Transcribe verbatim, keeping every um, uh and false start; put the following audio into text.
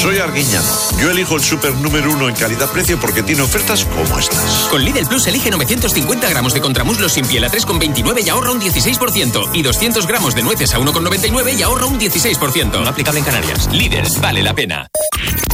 Soy Arguiñano. Yo elijo el súper número uno en calidad-precio porque tiene ofertas como estas. Con Lidl Plus elige novecientos cincuenta gramos de contramuslos sin piel a tres con veintinueve y ahorra un dieciséis por ciento. Y doscientos gramos de nueces a uno con noventa y nueve y ahorra un dieciséis por ciento. No aplicable en Canarias. Lidl, vale la pena.